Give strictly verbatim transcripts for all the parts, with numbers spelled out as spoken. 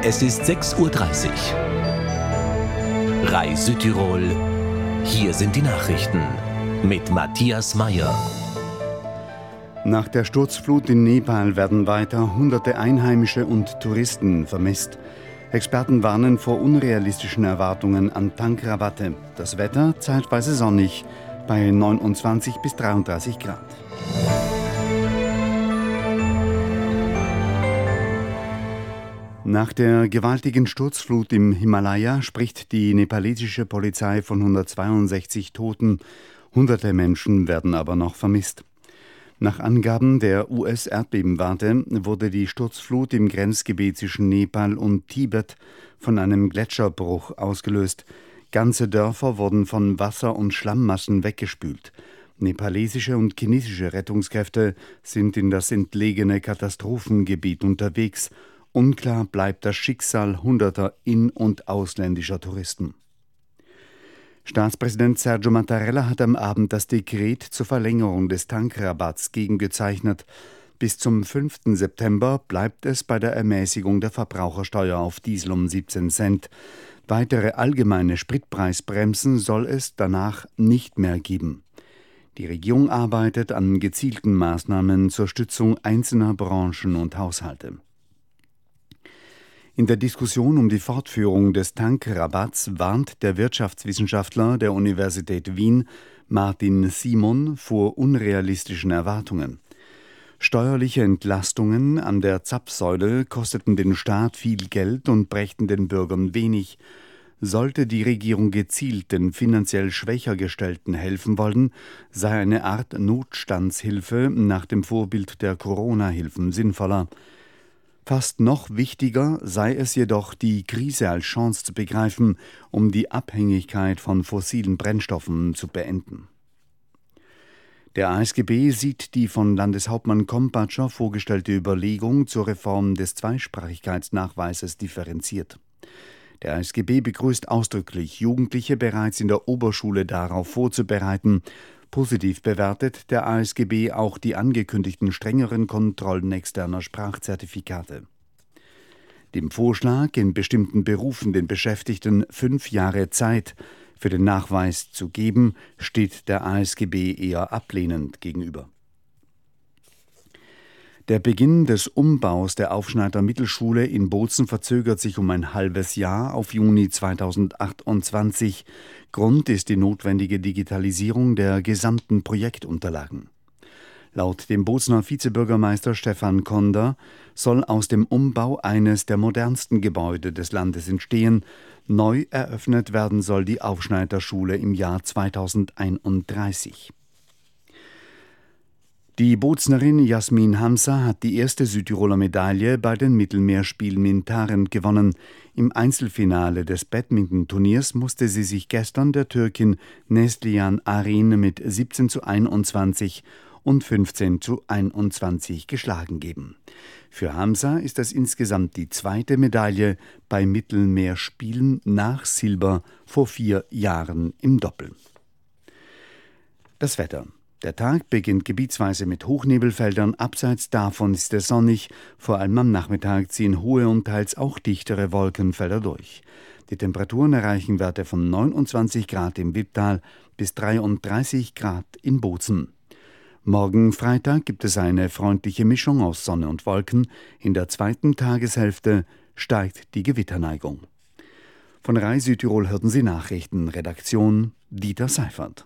Es ist sechs Uhr dreißig. R A I Südtirol. Hier sind die Nachrichten mit Matthias Meyer. Nach der Sturzflut in Nepal werden weiter hunderte Einheimische und Touristen vermisst. Experten warnen vor unrealistischen Erwartungen an Tankrabatte. Das Wetter zeitweise sonnig bei neunundzwanzig bis dreiunddreißig Grad. Nach der gewaltigen Sturzflut im Himalaya spricht die nepalesische Polizei von hundertzweiundsechzig Toten. Hunderte Menschen werden aber noch vermisst. Nach Angaben der U S-Erdbebenwarte wurde die Sturzflut im Grenzgebiet zwischen Nepal und Tibet von einem Gletscherbruch ausgelöst. Ganze Dörfer wurden von Wasser- und Schlammmassen weggespült. Nepalesische und chinesische Rettungskräfte sind in das entlegene Katastrophengebiet unterwegs. Unklar bleibt das Schicksal hunderter in- und ausländischer Touristen. Staatspräsident Sergio Mattarella hat am Abend das Dekret zur Verlängerung des Tankrabatts gegengezeichnet. Bis zum fünften September bleibt es bei der Ermäßigung der Verbrauchersteuer auf Diesel um siebzehn Cent. Weitere allgemeine Spritpreisbremsen soll es danach nicht mehr geben. Die Regierung arbeitet an gezielten Maßnahmen zur Stützung einzelner Branchen und Haushalte. In der Diskussion um die Fortführung des Tankrabatts warnt der Wirtschaftswissenschaftler der Universität Wien, Martin Simon, vor unrealistischen Erwartungen. Steuerliche Entlastungen an der Zapfsäule kosteten den Staat viel Geld und brächten den Bürgern wenig. Sollte die Regierung gezielt den finanziell schwächer Gestellten helfen wollen, sei eine Art Notstandshilfe nach dem Vorbild der Corona-Hilfen sinnvoller. Fast noch wichtiger sei es jedoch, die Krise als Chance zu begreifen, um die Abhängigkeit von fossilen Brennstoffen zu beenden. Der A S G B sieht die von Landeshauptmann Kompatscher vorgestellte Überlegung zur Reform des Zweisprachigkeitsnachweises differenziert. Der A S G B begrüßt ausdrücklich, Jugendliche bereits in der Oberschule darauf vorzubereiten. Positiv bewertet der A S G B auch die angekündigten strengeren Kontrollen externer Sprachzertifikate. Dem Vorschlag, in bestimmten Berufen den Beschäftigten fünf Jahre Zeit für den Nachweis zu geben, steht der A S G B eher ablehnend gegenüber. Der Beginn des Umbaus der Aufschneider Mittelschule in Bozen verzögert sich um ein halbes Jahr auf Juni zweitausendachtundzwanzig. Grund ist die notwendige Digitalisierung der gesamten Projektunterlagen. Laut dem Bozener Vizebürgermeister Stefan Konder soll aus dem Umbau eines der modernsten Gebäude des Landes entstehen. Neu eröffnet werden soll die Aufschneiderschule im Jahr zweitausendeinunddreißig. Die Boznerin Jasmin Hamza hat die erste Südtiroler Medaille bei den Mittelmeerspielen in Tarent gewonnen. Im Einzelfinale des Badminton-Turniers musste sie sich gestern der Türkin Neslihan Arin mit siebzehn zu einundzwanzig und fünfzehn zu einundzwanzig geschlagen geben. Für Hamza ist das insgesamt die zweite Medaille bei Mittelmeerspielen nach Silber vor vier Jahren im Doppel. Das Wetter. Der Tag beginnt gebietsweise mit Hochnebelfeldern, abseits davon ist es sonnig, vor allem am Nachmittag ziehen hohe und teils auch dichtere Wolkenfelder durch. Die Temperaturen erreichen Werte von neunundzwanzig Grad im Wipptal bis dreiunddreißig Grad in Bozen. Morgen Freitag gibt es eine freundliche Mischung aus Sonne und Wolken, in der zweiten Tageshälfte steigt die Gewitterneigung. Von R A I Südtirol hörten Sie Nachrichten, Redaktion Dieter Seifert.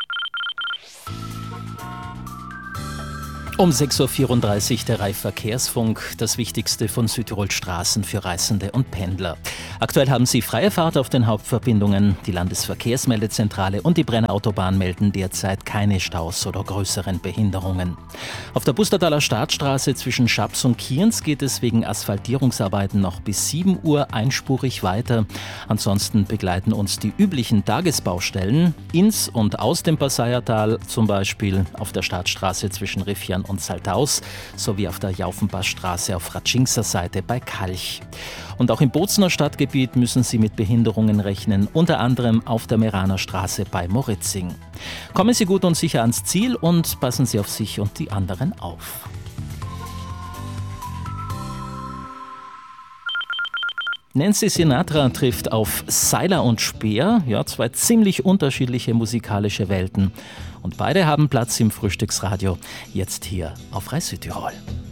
Um sechs Uhr vierunddreißig der R A I Verkehrsfunk, das Wichtigste von Südtirols Straßen für Reisende und Pendler. Aktuell haben Sie freie Fahrt auf den Hauptverbindungen. Die Landesverkehrsmeldezentrale und die Brenner Autobahn melden derzeit keine Staus oder größeren Behinderungen. Auf der Pustertaler Startstraße zwischen Schaps und Kienz geht es wegen Asphaltierungsarbeiten noch bis sieben Uhr einspurig weiter. Ansonsten begleiten uns die üblichen Tagesbaustellen ins und aus dem Passaiertal, zum Beispiel auf der Startstraße zwischen Riffian und Saltaus sowie auf der Jaufenpassstraße auf Ratschingser Seite bei Kalch. Und auch im Bozener Stadtgebiet müssen Sie mit Behinderungen rechnen, unter anderem auf der Meraner Straße bei Moritzing. Kommen Sie gut und sicher ans Ziel und passen Sie auf sich und die anderen auf. Nancy Sinatra trifft auf Seiler und Speer, ja, zwei ziemlich unterschiedliche musikalische Welten. Und beide haben Platz im Frühstücksradio, jetzt hier auf Rai Südtirol.